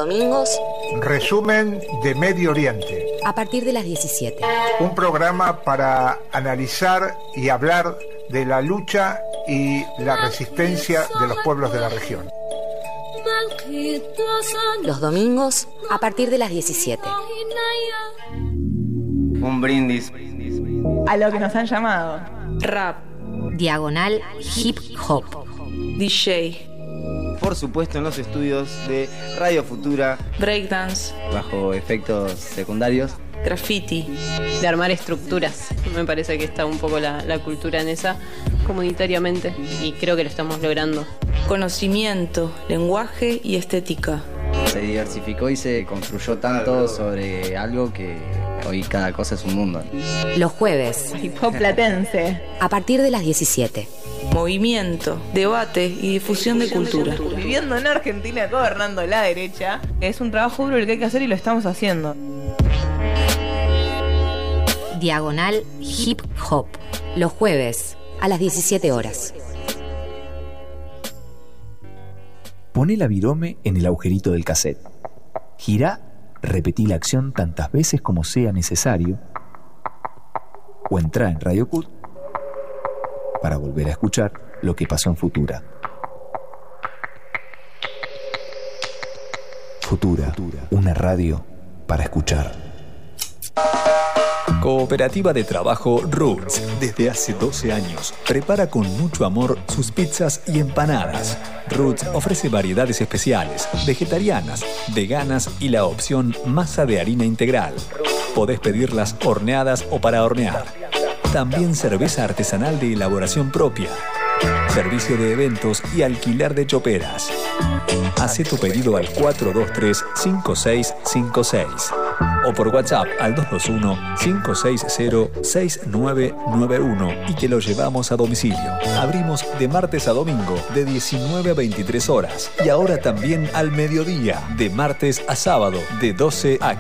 domingos, Resumen de Medio Oriente. a partir de las 17. Un programa para analizar y hablar de la lucha y la resistencia de los pueblos de la región. Los domingos, a partir de las 17. Un brindis a lo que nos han llamado. Rap, Diagonal Hip Hop. DJ, por supuesto en los estudios de Radio Futura, breakdance, bajo efectos secundarios, graffiti, de armar estructuras. Me parece que está un poco la cultura en esa comunitariamente y creo que lo estamos logrando. conocimiento, lenguaje y estética. se diversificó y se construyó tanto sobre algo que hoy cada cosa es un mundo. Los jueves, Hip hop platense. a partir de las 17. Movimiento, debate y difusión de cultura. Viviendo en Argentina, gobernando la derecha. Es un trabajo duro el que hay que hacer y lo estamos haciendo. Diagonal Hip Hop. Los jueves, a las 17 horas. Poné la virome en el agujerito del cassette. Girá, repetí la acción tantas veces como sea necesario. O entrá en Radio Cut para volver a escuchar lo que pasó en Futura. Futura, una radio para escuchar. Cooperativa de Trabajo Roots, desde hace 12 años, prepara con mucho amor sus pizzas y empanadas. Roots ofrece variedades especiales, vegetarianas, veganas y la opción masa de harina integral. Podés pedirlas horneadas o para hornear. También cerveza artesanal de elaboración propia. Servicio de eventos y alquiler de choperas. Hacé tu pedido al 423-5656 o por WhatsApp al 221-560-6991 y te lo llevamos a domicilio. Abrimos de martes a domingo de 19 a 23 horas y ahora también al mediodía, de martes a sábado de 12 a